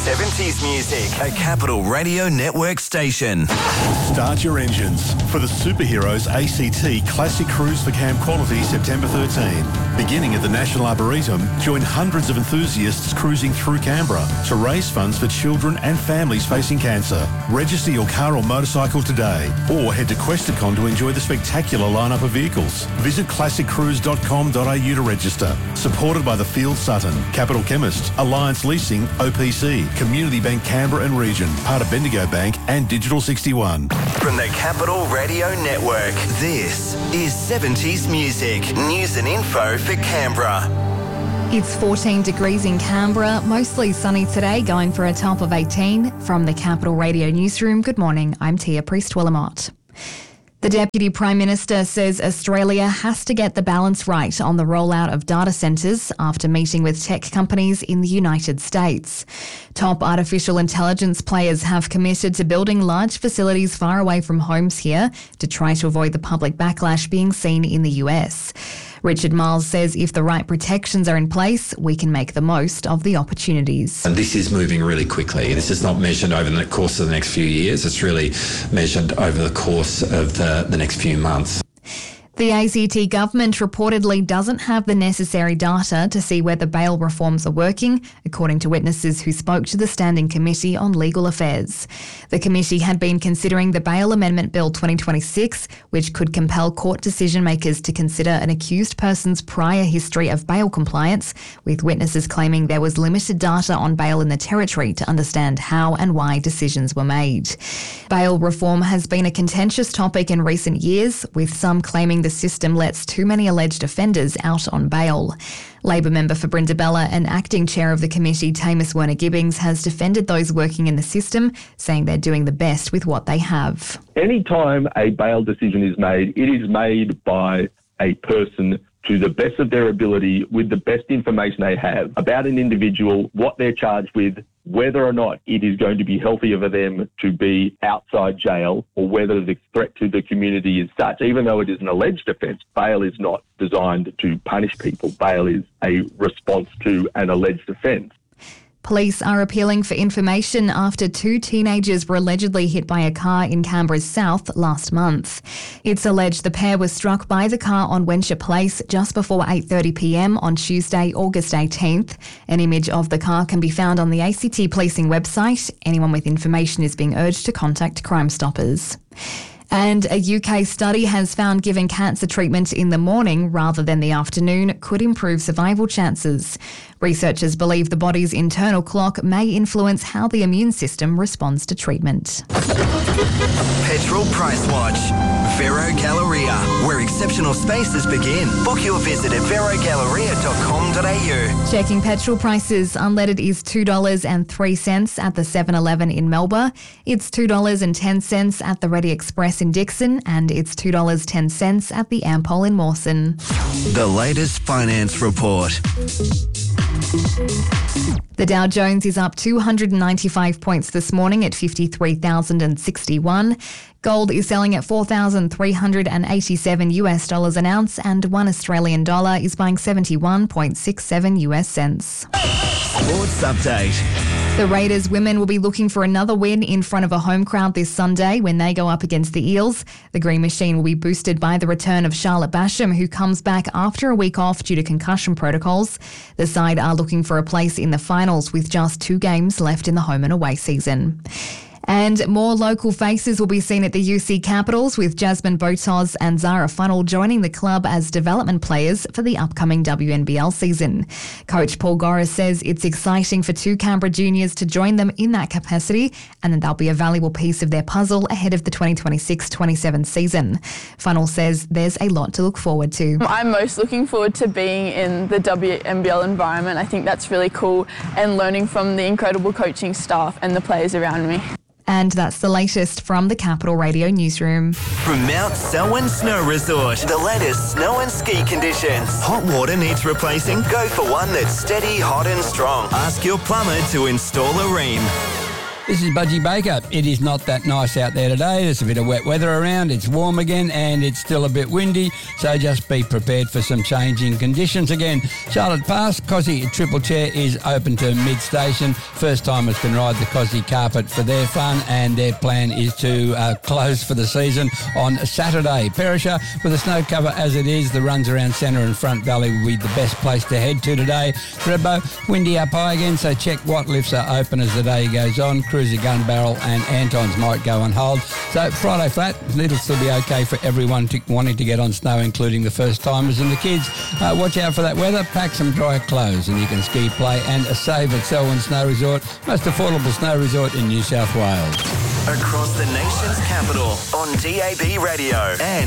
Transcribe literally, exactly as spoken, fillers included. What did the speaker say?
seventies music, a Capital Radio Network station. Start your engines for the Superheroes A C T Classic Cruise for Camp Quality September thirteenth. Beginning at the National Arboretum, join hundreds of enthusiasts cruising through Canberra to raise funds for children and families facing cancer. Register your car or motorcycle today or head to Questacon to enjoy the spectacular lineup of vehicles. Visit classic cruise dot com dot a u to register. Supported by the Field Sutton, Capital Chemist, Alliance Leasing, O P C, Community Bank Canberra and Region, part of Bendigo Bank and Digital sixty-one. From the Capital Radio Network, this is seventies music, news and info for Canberra. It's fourteen degrees in Canberra, mostly sunny today, going for a top of eighteen. From the Capital Radio Newsroom, good morning, I'm Tia Priest-Willamott. The Deputy Prime Minister says Australia has to get the balance right on the rollout of data centres after meeting with tech companies in the United States. Top artificial intelligence players have committed to building large facilities far away from homes here to try to avoid the public backlash being seen in the U S. Richard Miles says if the right protections are in place, we can make the most of the opportunities. And this is moving really quickly. This is not measured over the course of the next few years. It's really measured over the course of the, the next few months. The A C T government reportedly doesn't have the necessary data to see whether bail reforms are working, according to witnesses who spoke to the Standing Committee on Legal Affairs. The committee had been considering the Bail Amendment Bill twenty twenty-six, which could compel court decision makers to consider an accused person's prior history of bail compliance, with witnesses claiming there was limited data on bail in the Territory to understand how and why decisions were made. Bail reform has been a contentious topic in recent years, with some claiming the system lets too many alleged offenders out on bail. Labor member for Brindabella and acting chair of the committee, Tamus Werner-Gibbings, has defended those working in the system, saying they're doing the best with what they have. Anytime a bail decision is made, it is made by a person to the best of their ability with the best information they have about an individual, what they're charged with, whether or not it is going to be healthier for them to be outside jail or whether the threat to the community is such. Even though it is an alleged offence, bail is not designed to punish people. Bail is a response to an alleged offence. Police are appealing for information after two teenagers were allegedly hit by a car in Canberra's south last month. It's alleged the pair was struck by the car on Wensha Place just before eight thirty p m on Tuesday, August eighteenth. An image of the car can be found on the A C T Policing website. Anyone with information is being urged to contact Crime Stoppers. And a U K study has found giving cancer treatment in the morning rather than the afternoon could improve survival chances. Researchers believe the body's internal clock may influence how the immune system responds to treatment. Petrol Price Watch. Vero Galleria, where exceptional spaces begin. Book your visit at vero galleria dot com dot a u. Checking petrol prices, unleaded is two dollars and three cents at the seven eleven in Melbourne. It's two dollars and ten cents at the Ready Express in Dixon, and it's two dollars and ten cents at the Ampol in Mawson. The latest finance report. The Dow Jones is up two hundred ninety-five points this morning at fifty-three thousand sixty-one. Gold is selling at four thousand three hundred eighty-seven U S dollars an ounce, and one Australian dollar is buying seventy-one point six seven U S cents. Sports update. The Raiders women will be looking for another win in front of a home crowd this Sunday when they go up against the Eels. The Green Machine will be boosted by the return of Charlotte Basham, who comes back after a week off due to concussion protocols. The side are looking for a place in the finals with just two games left in the home and away season. And more local faces will be seen at the U C Capitals, with Jasmine Botos and Zara Funnell joining the club as development players for the upcoming W N B L season. Coach Paul Goris says it's exciting for two Canberra juniors to join them in that capacity, and that they'll be a valuable piece of their puzzle ahead of the twenty twenty-six twenty-seven season. Funnell says there's a lot to look forward to. I'm most looking forward to being in the W N B L environment. I think that's really cool, and learning from the incredible coaching staff and the players around me. And that's the latest from the Capital Radio Newsroom. From Mount Selwyn Snow Resort, the latest snow and ski conditions. Hot water needs replacing? Go for one that's steady, hot and strong. Ask your plumber to install a ream. This is Budgie Baker. It is not that nice out there today. There's a bit of wet weather around. It's warm again and it's still a bit windy. So just be prepared for some changing conditions again. Charlotte Pass, Cosy Triple Chair is open to mid-station. First timers can ride the Cosy carpet for their fun, and their plan is to uh, close for the season on Saturday. Perisher, with the snow cover as it is, the runs around Centre and Front Valley will be the best place to head to today. Thredbo, windy up high again, so check what lifts are open as the day goes on. Cruiser Gun Barrel and Anton's might go on hold. So Friday flat, it'll still be okay for everyone to, wanting to get on snow, including the first timers and the kids. Uh, watch out for that weather, pack some dry clothes, and you can ski, play and save at Selwyn Snow Resort, most affordable snow resort in New South Wales. Across the nation's capital on D A B Radio and